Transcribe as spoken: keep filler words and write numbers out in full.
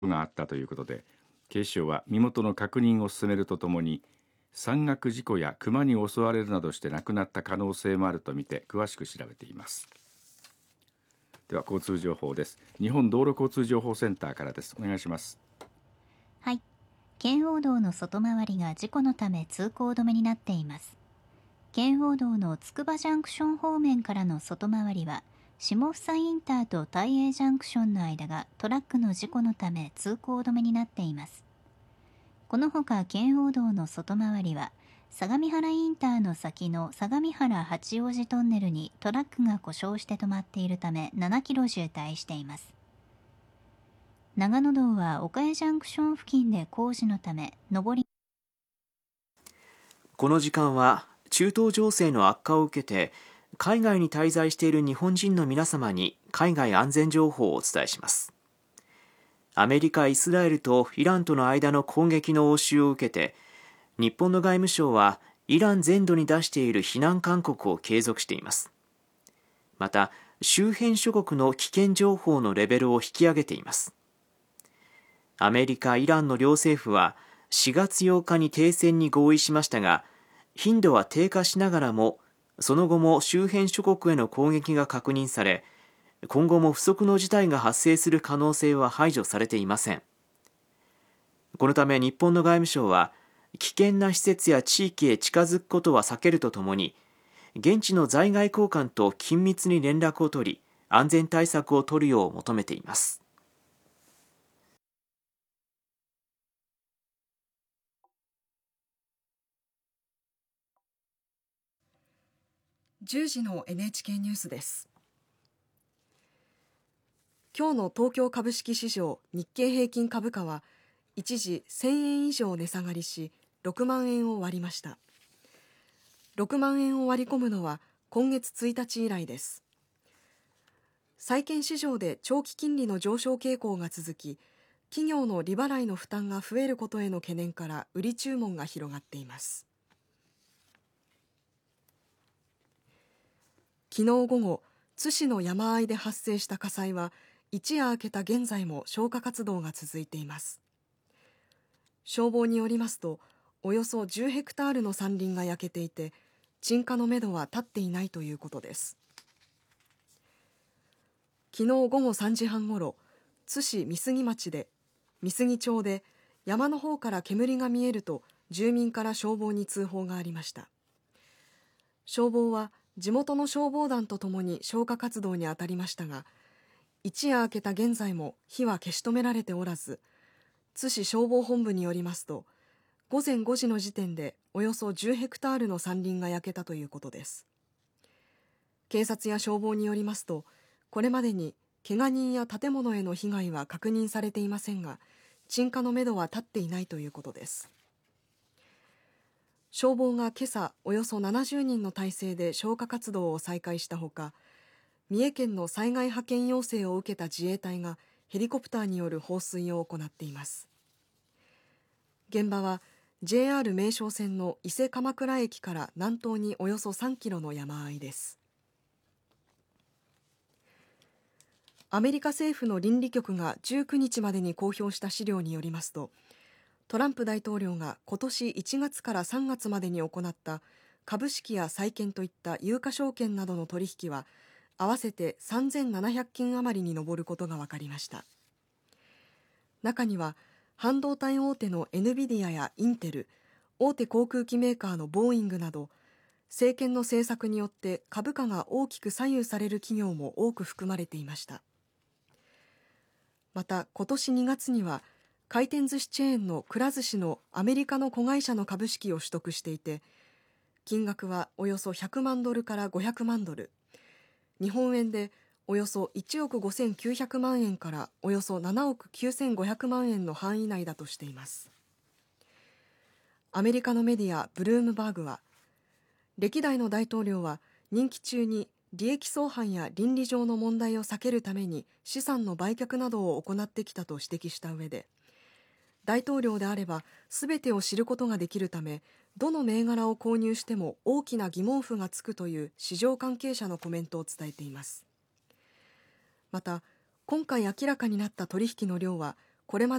があったということで、警視庁は身元の確認を進めるとともに、山岳事故や熊に襲われるなどして亡くなった可能性もあるとみて詳しく調べています。では交通情報です。日本道路交通情報センターからです。お願いします。 はい、圏央道の外回りが事故のため通行止めになっています。圏央道のつくばジャンクション方面からの外回りは、下総インターと大栄ジャンクションの間がトラックの事故のため通行止めになっています。このほか圏央道の外回りは、相模原インターの先の相模原八王子トンネルにトラックが故障して止まっているためななキロ渋滞しています。長野道は岡谷ジャンクション付近で工事のため上り。 この時間は中東情勢の悪化を受けて海外に滞在している日本人の皆様に海外安全情報をお伝えします。アメリカ、イスラエルとイランとの間の攻撃の応酬を受けて、日本の外務省はイラン全土に出している避難勧告を継続しています。また、周辺諸国の危険情報のレベルを引き上げています。アメリカ、イランの両政府はしがつようかに停戦に合意しましたが、頻度は低下しながらも、その後も周辺諸国への攻撃が確認され、今後も不測の事態が発生する可能性は排除されていません。このため日本の外務省は、危険な施設や地域へ近づくことは避けるとともに、現地の在外公館と緊密に連絡を取り、安全対策を取るよう求めています。 じゅうじの エヌエイチケー ニュースです。今日の東京株式市場日経平均株価は一時せんえん以上値下がりし、ろくまんえんを割りました。ろくまんえんを割り込むのは今月ついたち以来です。債券市場で長期金利の上昇傾向が続き、企業の利払いの負担が増えることへの懸念から売り注文が広がっています。昨日午後、津市の山あいで発生した火災は一夜明けた現在も消火活動が続いています。消防によりますと、およそじゅうヘクタールの山林が焼けていて、鎮火のめどは立っていないということです。昨日午後さんじはんごろ、津市美杉町で美杉町で山の方から煙が見えると住民から消防に通報がありました。消防は地元の消防団とともに消火活動に当たりましたが、一夜明けた現在も火は消し止められておらず、津市消防本部によりますと、午前ごじの時点でおよそじゅうヘクタールの山林が焼けたということです。警察や消防によりますと、これまでに怪我人や建物への被害は確認されていませんが、鎮火のめどは立っていないということです。消防が今朝およそななじゅうにんの態勢で消火活動を再開したほか、三重県の災害派遣要請を受けた自衛隊がヘリコプターによる放水を行っています。現場は ジェイアール 名松線の伊勢鎌倉駅から南東におよそさんキロの山あいです。アメリカ政府の倫理局がじゅうくにちまでに公表した資料によりますと、トランプ大統領が今年いちがつからさんがつまでに行った株式や債券といった有価証券などの取引は合わせてさんぜんななひゃくけん余りに上ることが分かりました。中には半導体大手のエヌビディアやインテル、大手航空機メーカーのボーイングなど、政権の政策によって株価が大きく左右される企業も多く含まれていました。また今年にがつには回転寿司チェーンのくら寿司のアメリカの子会社の株式を取得していて、金額はおよそひゃくまんドルからごひゃくまんドル、日本円でおよそいちおくごせんきゅうひゃくまんえんからおよそななおくきゅうせんごひゃくまんえんの範囲内だとしています。アメリカのメディアブルームバーグは、歴代の大統領は任期中に利益相反や倫理上の問題を避けるために資産の売却などを行ってきたと指摘した上で、大統領であれば全てを知ることができるため、どの銘柄を購入しても大きな疑問符がつくという市場関係者のコメントを伝えています。また、今回明らかになった取引の量はこれまで